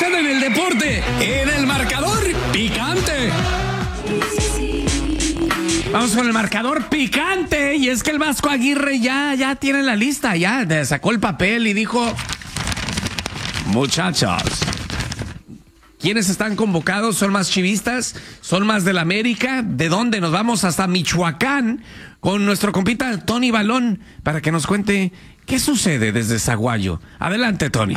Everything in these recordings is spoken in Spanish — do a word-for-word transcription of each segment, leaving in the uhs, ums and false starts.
sucede en el deporte, en el marcador picante. Vamos con el marcador picante, y es que el Vasco Aguirre ya, ya tiene la lista, ya sacó el papel y dijo: muchachos, ¿quiénes están convocados? ¿Son más chivistas? ¿Son más del América? ¿De dónde? Nos vamos hasta Michoacán con nuestro compita Tony Balón para que nos cuente qué sucede desde Zaguayo. Adelante, Tony.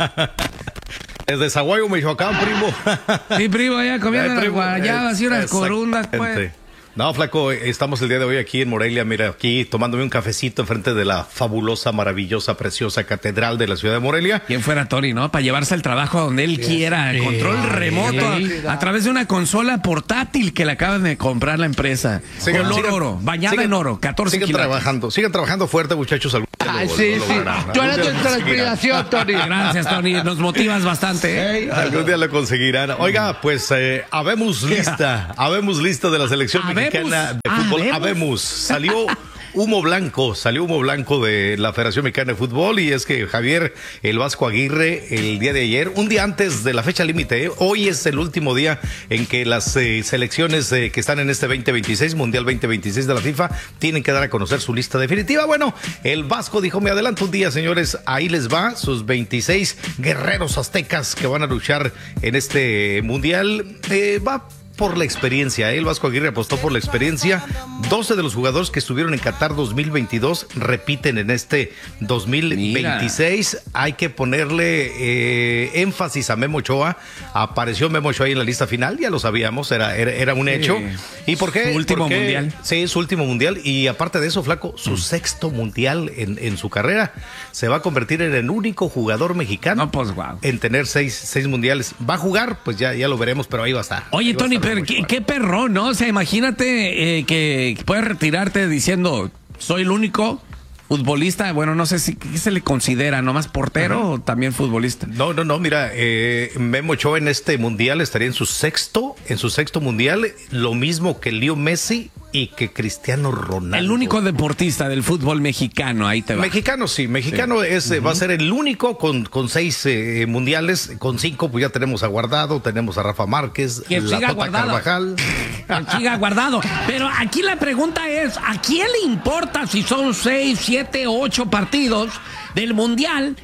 Desde Zaguayo, Michoacán, primo. Sí, primo, ya comiendo las guayabas y unas corundas, pues. No, flaco, estamos el día de hoy aquí en Morelia, mira, aquí tomándome un cafecito enfrente de la fabulosa, maravillosa, preciosa catedral de la ciudad de Morelia. ¿Quién fuera Tony, no? Para llevarse el trabajo a donde él quiera, sí, control remoto, sí, a, a través de una consola portátil que le acaban de comprar la empresa. Sigan, Color sigan, oro, bañada sigan, en oro, catorce sigan kilos. trabajando, sigan trabajando fuerte, muchachos. Ay, sí, sí. Tú eres nuestra inspiración, Tony. Gracias, Tony. Nos motivas bastante. ¿eh? Algún día lo conseguirán. Oiga, pues, eh, habemos lista. Habemos lista de la selección ¿Habemos? mexicana de fútbol. ¿Habemos? habemos. Salió humo blanco. Salió humo blanco de la Federación Mexicana de Fútbol. Y es que Javier El Vasco Aguirre, el día de ayer, un día antes de la fecha límite, ¿eh? Hoy es el último día en que las eh, selecciones eh, que están en este veinte veintiséis, Mundial veinte veintiséis de la FIFA, tienen que dar a conocer su lista definitiva. Bueno, el Vasco dijo: me adelanto un día, señores, ahí les va, sus veintiséis guerreros aztecas que van a luchar en este Mundial. Eh, va por la experiencia, ¿eh? El Vasco Aguirre apostó por la experiencia. doce de los jugadores que estuvieron en Qatar dos mil veintidós repiten en este dos mil veintiséis. Mira. Hay que ponerle eh, énfasis a Memo Ochoa. Apareció Memo Ochoa ahí en la lista final, ya lo sabíamos, era, era, era un hecho. Sí. ¿Y por qué? Su último Porque, mundial. Sí, su último mundial. Y aparte de eso, flaco, su mm. sexto mundial en, en su carrera. Se va a convertir en el único jugador mexicano no, pues, wow. en tener seis, seis mundiales. ¿Va a jugar? Pues ya, ya lo veremos, pero ahí va a estar. Oye, Tony, pero qué, qué perrón, ¿no? O sea, imagínate eh, que puedes retirarte diciendo: soy el único futbolista. Bueno, no sé si ¿qué se le considera, nomás portero uh-huh. o también futbolista. No, no, no, mira, eh, Memo Ochoa en este mundial estaría en su sexto, en su sexto mundial, lo mismo que Leo Messi y que Cristiano Ronaldo. El único deportista del fútbol mexicano, ahí te va. Mexicano, sí, mexicano sí. es, uh-huh. va a ser el único con, con seis eh, mundiales, con cinco, pues ya tenemos a Guardado, tenemos a Rafa Márquez, la Tota guardado. Carvajal. Que siga Guardado. Pero aquí la pregunta es: ¿a quién le importa si son seis, siete, ocho partidos del mundial?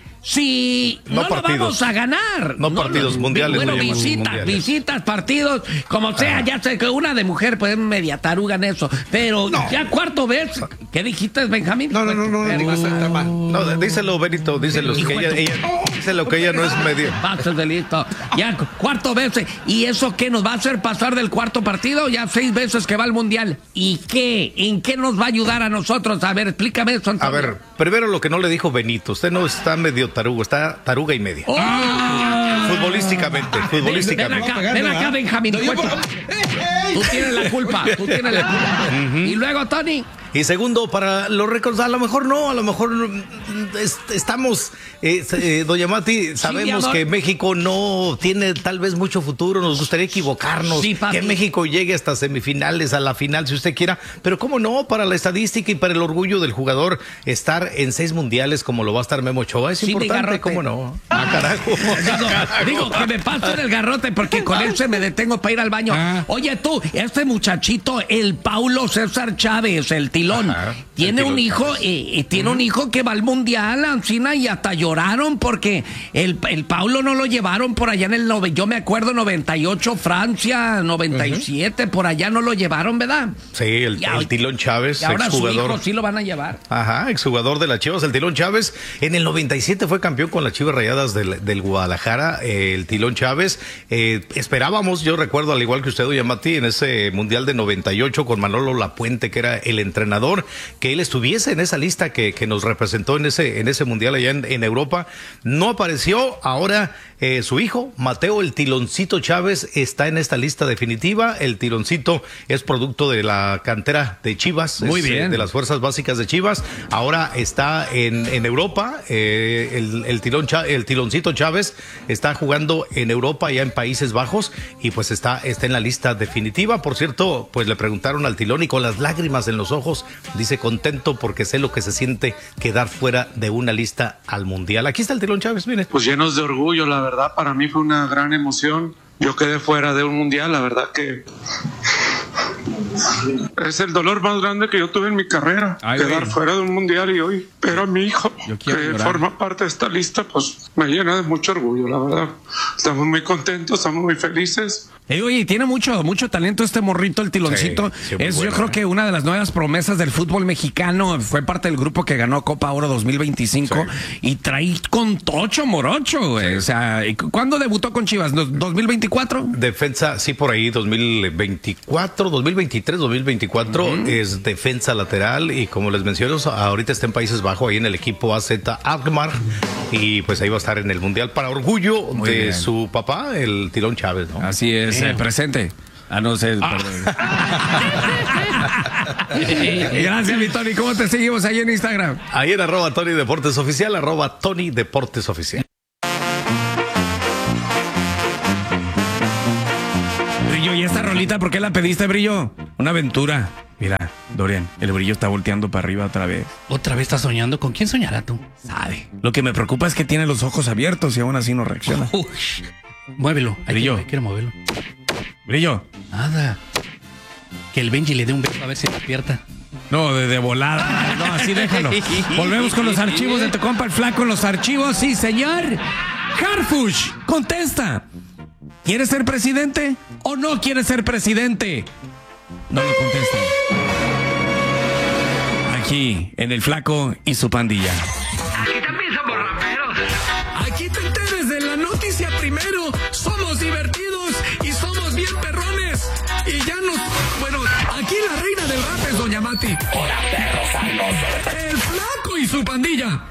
Si no, no lo vamos a ganar. No, no partidos no, mundiales. Bueno, visitas, mundiales. visitas, partidos, como sea, ah. ya sé que una de mujer, pues media taruga en eso. Pero no. ya cuarto vez, ¿qué dijiste, Benjamín? No, no, no, no. No, no, no díselo, Benito, díselo. Que ella, ella, díselo que ella no es medio. Pases de listo. Ya cuarto vez. ¿Y eso qué nos va a hacer pasar del cuarto partido? Ya seis veces que va al mundial. ¿Y qué? ¿En qué nos va a ayudar a nosotros? A ver, explícame eso, Antonio. A ver, primero lo que no le dijo Benito. Usted no está medio tarugo, está taruga y media. Oh. Futbolísticamente, futbolísticamente. Ven acá, ven acá, Benjamín. No, por... Tú tienes la culpa, tú tienes la culpa. Uh-huh. Y luego, Tony. Y segundo, para los récords, a lo mejor no, a lo mejor es, estamos, eh, eh, doña Mati, sabemos sí, que México no tiene tal vez mucho futuro, nos gustaría equivocarnos, sí, que México llegue hasta semifinales, a la final, si usted quiera, pero cómo no, para la estadística y para el orgullo del jugador, estar en seis mundiales como lo va a estar Memo Ochoa, es sí, importante, cómo no. Ah, carajo. Digo, digo, que me paso en el garrote porque con él se me detengo para ir al baño. Ah. Oye tú, este muchachito, el Paulo César Chávez, el Tilón, Ajá, tiene un hijo, eh, eh, tiene uh-huh. un hijo que va al mundial, Ancina, y hasta lloraron porque el, el Paulo no lo llevaron por allá en el nove, yo me acuerdo noventa y ocho Francia, noventa y siete, uh-huh. por allá no lo llevaron, ¿verdad? Sí, el, y, el Tilón Chávez, y ahora exjugador. Su hijo sí lo van a llevar. Ajá, exjugador de las Chivas, el Tilón Chávez, en el noventa y siete fue campeón con las Chivas Rayadas del, del Guadalajara, eh, el Tilón Chávez, eh, esperábamos, yo recuerdo al igual que usted, doña Mati, en ese mundial de noventa y ocho con Manolo Lapuente, que era el entrenador, que él estuviese en esa lista que, que nos representó en ese, en ese mundial allá en, en Europa. No apareció, ahora eh, su hijo, Mateo el Tiloncito Chávez, está en esta lista definitiva. El Tiloncito es producto de la cantera de Chivas, muy es, bien, eh, de las fuerzas básicas de Chivas. Ahora está en, en Europa, eh, el, el, tilón, el Tiloncito Chávez está jugando en Europa, ya en Países Bajos, y pues está, está en la lista definitiva. Por cierto, pues le preguntaron al Tilón y con las lágrimas en los ojos Unidos. Dice, contento porque sé lo que se siente quedar fuera de una lista al Mundial. Aquí está el Tilón Chávez, mire. Pues llenos de orgullo, la verdad, para mí fue una gran emoción. Yo quedé fuera de un Mundial, la verdad que es el dolor más grande que yo tuve en mi carrera. Ay, quedar güey. fuera de un Mundial y hoy, pero a mi hijo, que llorar. forma parte de esta lista, pues me llena de mucho orgullo, la verdad. Estamos muy contentos, estamos muy felices. Hey, oye, tiene mucho, mucho talento este morrito, el Tiloncito. Sí, sí, es, bueno, yo creo eh. que una de las nuevas promesas del fútbol mexicano. Fue parte del grupo que ganó Copa Oro dos mil veinticinco sí. y trae con tocho morocho, güey. Sí. O sea, ¿cuándo debutó con Chivas? ¿dos mil veinticuatro? Defensa, sí, por ahí, dos mil veinticuatro, dos mil veintitrés, dos mil veinticuatro uh-huh. es defensa lateral y como les menciono, ahorita está en Países Bajos, ahí en el equipo A Z Alkmaar y pues ahí va a estar en el Mundial para orgullo Muy de bien. su papá, el Tilón Chávez, ¿no? Así es. Eh, presente. Ah, no sé. Ah. Gracias, mi Tony. ¿Cómo te seguimos ahí en Instagram? Ahí en arroba Tony Deportes Oficial, arroba Tony Deportes Oficial. Brillo, ¿y esta rolita por qué la pediste, Brillo? Una aventura. Mira, Dorian, el Brillo está volteando para arriba otra vez. ¿Otra vez estás soñando? ¿Con quién soñará tú? Sabe. Lo que me preocupa es que tiene los ojos abiertos y aún así no reacciona. Uy. Muévelo. Brillo. Hay que, hay que moverlo. Brillo. Nada. Que el Benji le dé un beso a ver si despierta. No, de, de volada. No, así déjalo. Volvemos con los archivos de tu compa el Flaco. Los archivos, sí, señor. Harfush, contesta. ¿Quieres ser presidente o no quieres ser presidente? No lo contesta. Aquí, en el Flaco y su pandilla. Aquí te pienso por raperos. Aquí te enteres de la noticia primero. Somos divertidos y somos bien perrones. Y ya nos... Bueno, aquí la reina del rap es Doña Mati. Hola, perros, El Flaco y su pandilla.